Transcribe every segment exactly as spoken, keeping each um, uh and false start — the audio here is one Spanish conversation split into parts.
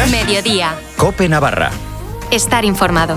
Mediodía. COPE Navarra. Estar informado.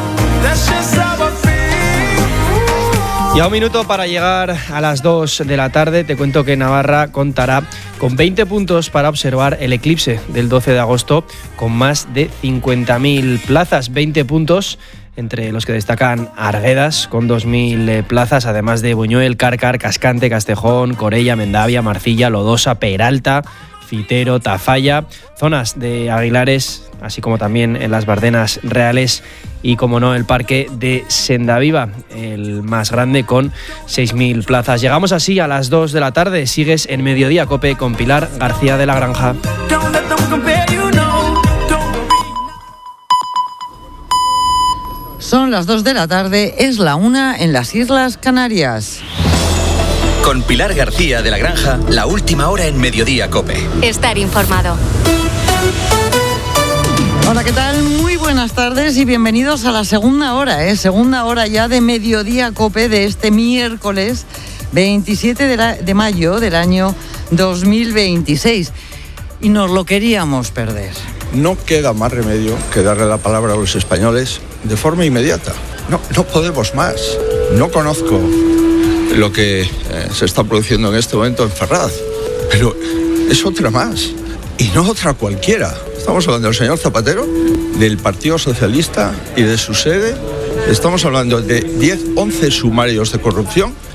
Y a un minuto para llegar a las dos de la tarde, te cuento que Navarra contará con veinte puntos para observar el eclipse del doce de agosto, con más de cincuenta mil plazas, veinte puntos entre los que destacan Arguedas con dos mil plazas, además de Buñuel, Cárcar, Cascante, Castejón, Corella, Mendavia, Marcilla, Lodosa, Peralta, Fitero, Tafalla, zonas de Aguilares, así como también en las Bardenas Reales y, como no, el parque de Sendaviva, el más grande, con seis mil plazas. Llegamos así a las dos de la tarde. Sigues en Mediodía COPE con Pilar García de la Granja. Son las dos de la tarde, es la una en las Islas Canarias. Con Pilar García de la Granja, la última hora en Mediodía COPE. Estar informado. Hola, ¿qué tal? Muy buenas tardes y bienvenidos a la segunda hora, ¿eh? Segunda hora ya de Mediodía COPE de este miércoles veintisiete de, la, de mayo del año dos mil veintiséis. Y nos lo queríamos perder. No queda más remedio que darle la palabra a los españoles de forma inmediata. No, no podemos más. No conozco lo que eh, se está produciendo en este momento en Ferraz, pero es otra más, y no otra cualquiera. Estamos hablando del señor Zapatero, del Partido Socialista y de su sede. Estamos hablando de diez, once sumarios de corrupción